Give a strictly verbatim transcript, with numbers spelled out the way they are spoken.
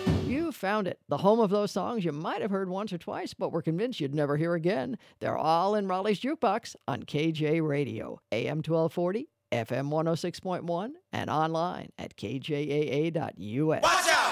You found it. The home of those songs you might have heard once or twice, but were convinced you'd never hear again. They're all in Raleigh's Jukebox on K J Radio, A M twelve forty, F M one oh six point one, and online at K J A A dot U S. Watch out!